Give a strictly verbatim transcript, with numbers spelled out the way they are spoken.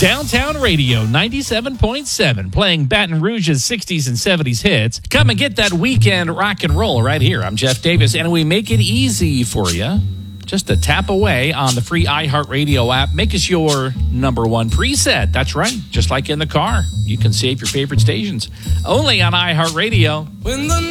Downtown Radio ninety-seven point seven, playing Baton Rouge's sixties and seventies hits. Come and get that weekend rock and roll right here. I'm Jeff Davis, and we make it easy for you. Just a tap away on the free iHeartRadio app. Make us your number one preset. That's right. Just like in the car. You can save your favorite stations. Only on iHeartRadio. When the